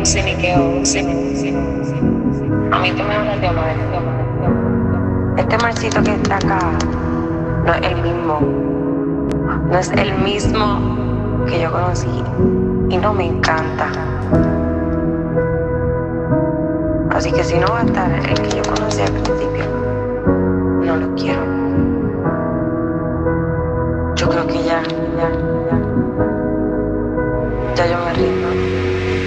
A mí tú me hablas de amar. Este marcito que está acá no es el mismo. No es el mismo que yo conocí. Y no me encanta. Así que si no va a estar el que yo conocí al principio, no lo quiero. Yo creo que ya yo me rindo.